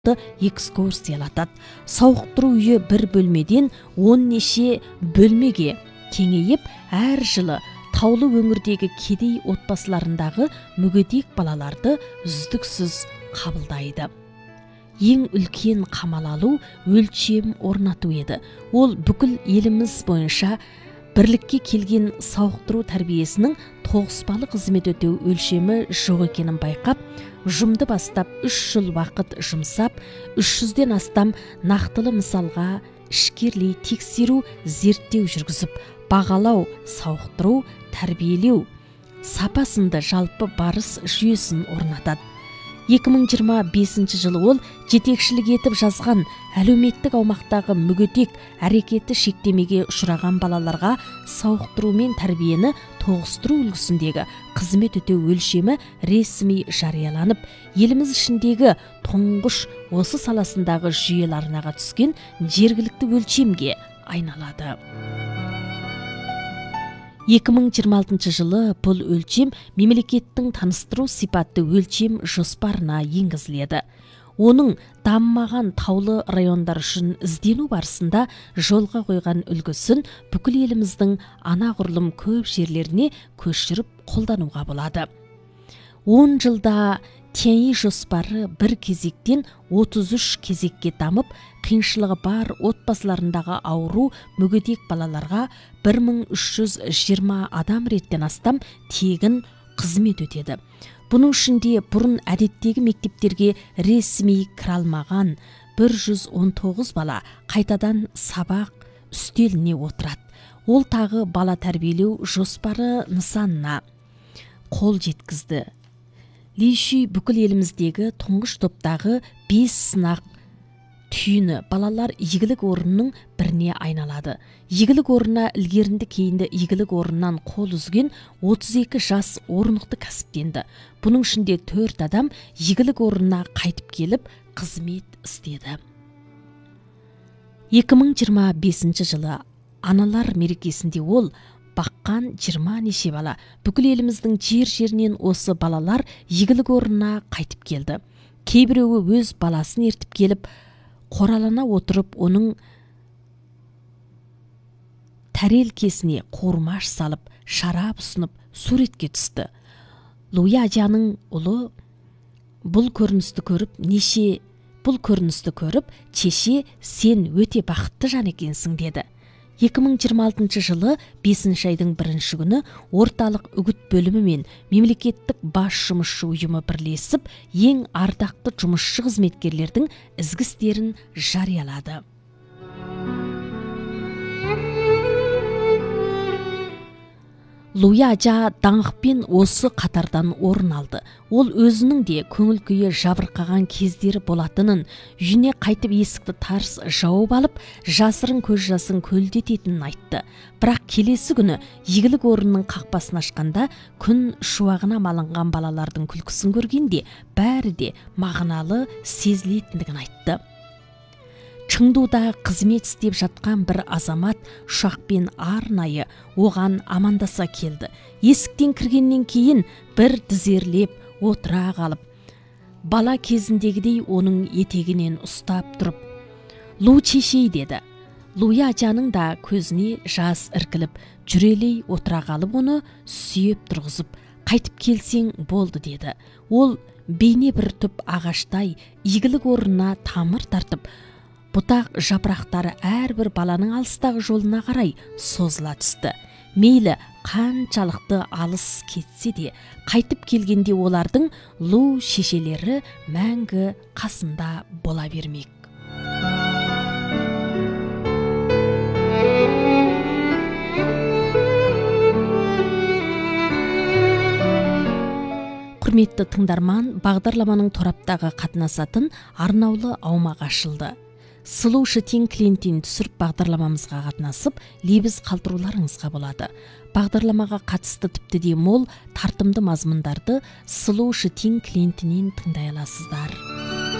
экскурсиялатады. Сауықтыру үйі бір бөлмеден 10 неше бөлмеге кеңейіп, әр жылы таулы өңірдегі кедей отбасыларындағы мүгедек балаларды үздіксіз қабылдайды. Ең үлкен қамал алу өлшем орнату еді. Ол бүкіл еліміз бойынша бірлікке келген сауықтыру тәрбиесінің тоғыспалы қызмет өтеу өлшемі жоқ екенін байқап, жұмды бастап 3 жыл уақыт жұмсап, 300-ден астам нақтылы мысалға ішкерлей тексеру, зерттеу жүргізіп, бағалау, сауықтыру, тәрбиелеу сапасында жалпы барыс жүйесін орнатады. 2025 жылы ол жетекшілік етіп жазған әлеуметтік аумақтағы мүгедек әрекеті шектемеге ұшыраған балаларға сауықтыру мен тәрбиені тоғыстыру үлгісіндегі қызмет өтеу өлшемі ресми жарияланып, еліміз ішіндегі тұңғыш осы саласындағы жүйелі арнаға түскен жергілікті өлшемге айналады. 2026 жылы бұл өлшем мемлекеттің таныстыру сипатты өлшем жоспарына енгізіледі. Оның дамымаған таулы райондар үшін іздену барысында жолға қойған үлгісін бүкіл еліміздің анағұрлым көп жерлеріне көшіріп қолдануға болады. 10 жылда теңей жоспары бір кезектен 33 кезекке дамып, қиыншылығы бар отбасыларындағы ауру мүгедек балаларға 1320 адам реттен астам тегін қызмет өтеді. Бұның ішінде бұрын әдеттегі мектептерге ресми кіре алмаған 119 бала қайтадан сабақ үстеліне отырады. Ол тағы бала тәрбиелеу жоспары нысанына қол жеткізді. Лиши бүкіл еліміздегі тұңғыш топтағы 5 сынақ түйіні балалар игілік орнының біріне айналады. Игілік орнына ілгерінді кейінді игілік орнынан қол үзген 32 жас орнықты кәсіптенді. Бұның ішінде 4 адам игілік орнына қайтып келіп қызмет істеді. 2025 жылы аналар мерекесінде ол баққан 20 неше бала. Бүкіл еліміздің жер-жерінен осы балалар игілік орнына қайтып келді. Кейбіреуі өз баласын ертіп келіп, қоралана отырып, оның тәрелкесіне қормаш салып, шарап ұсынып, суретке түсті. Луя ажаның ұлы бұл көріністі көріп, чеше, сен өте бақытты жан екенсің деді. 2026 жылы 5 айдың 1 күні орталық үгіт бөлімі мен мемлекеттік бас жұмысшы ұйымы бірлесіп, ең ардақты жұмысшы қызметкерлердің ізгі істерін жариялады. Луя ажа даңқпен осы қатардан орын алды. Ол өзінің де көңіл күйі жабырқаған кездері болатынын, үйіне қайтып есікті тарс жауып алып, жасырын көз жасын көлдететінін айтты. Бірақ келесі күні игілік орнының қақпасын ашқанда, күн шуағына малынған балалардың күлкісін көргенде, бәрі де мағыналы сезілетіндігін айтты. Чыңдуда қызмет істеп жатқан бір азамат ұшақпен арнайы оған амандаса келді. Есіктен кіргеннен кейін бір тізерлеп отыра қалып, бала кезіндегідей оның етегінен ұстап тұрып, «Лу чешей» деді. Луя ажаның да көзіне жас іркіліп, жүрелей отыра қалып, оны сүйеп тұрғызып, «Қайтып келсең болды» деді. Ол бейне бір түп ағаштай игілік орнына тамыр тартып, бұтақ жапырақтары әрбір баланың алыстағы жолына қарай созыла түсті. Мейлі қаншалықты алыс кетсе де, қайтып келгенде олардың Лу шешелері мәңгі қасында бола бермек. Құрметті тыңдарман, бағдарламаның тораптағы қатынасатын арнаулы аумақ ашылды. Сұлу Шытин Клинтин түсіріп бағдарламамызға қатынасып, лебіз қалдыруларыңызға болады. Бағдарламаға қатысты тіпті де мол тартымды мазмұндарды Сұлу Шытин Клинтиннен тыңдай аласыздар.